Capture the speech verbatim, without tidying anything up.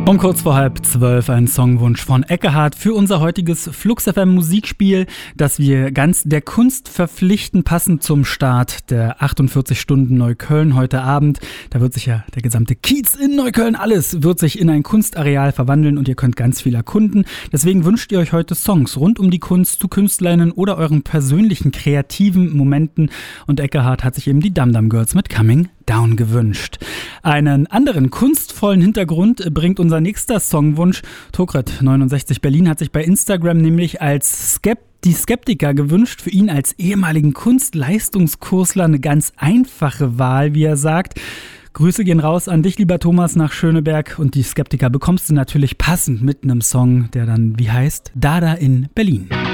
Um kurz vor halb zwölf ein Songwunsch von Eckehard für unser heutiges Flux F M Musikspiel, das wir ganz der Kunst verpflichten, passend zum Start der achtundvierzig Stunden Neukölln heute Abend. Da wird sich ja der gesamte Kiez in Neukölln, alles wird sich in ein Kunstareal verwandeln und ihr könnt ganz viel erkunden. Deswegen wünscht ihr euch heute Songs rund um die Kunst zu Künstlerinnen oder euren persönlichen kreativen Momenten. Und Eckehard hat sich eben die Dum Dum Girls mit Coming Down gewünscht. Einen anderen kunstvollen Hintergrund bringt unser nächster Songwunsch. Tokret neunundsechzig Berlin hat sich bei Instagram nämlich als Skept die Skeptiker gewünscht. Für ihn als ehemaligen Kunstleistungskursler eine ganz einfache Wahl, wie er sagt. Grüße gehen raus an dich, lieber Thomas, nach Schöneberg. Und die Skeptiker bekommst du natürlich passend mit einem Song, der dann wie heißt Dada in Berlin.